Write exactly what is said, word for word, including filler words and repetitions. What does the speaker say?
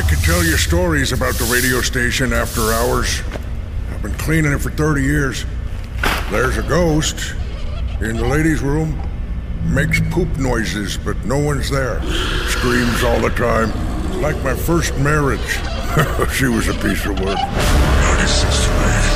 could tell you stories about the radio station after hours. I've been cleaning it for thirty years. There's a ghost in the ladies' room. Makes poop noises, but no one's there. Screams all the time. Like my first marriage. She was a piece of work. ninety-six to eight.